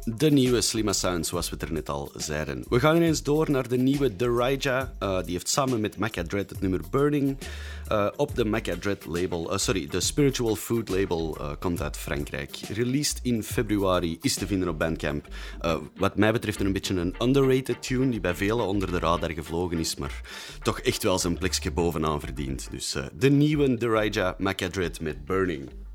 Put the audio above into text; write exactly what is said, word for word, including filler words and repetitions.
De nieuwe Slima Sound, zoals we het er net al zeiden. We gaan ineens door naar de nieuwe Deraija. Uh, die heeft samen met Maca Dread het nummer Burning uh, op de Maca Dread label. Uh, sorry, de Spiritual Food label uh, komt uit Frankrijk. Released in februari, is te vinden op Bandcamp. Uh, wat mij betreft een beetje een underrated tune die bij velen onder de radar gevlogen is, maar toch echt wel zijn plekje bovenaan verdient. Dus uh, de nieuwe Deraija, Maca Dread met Burning.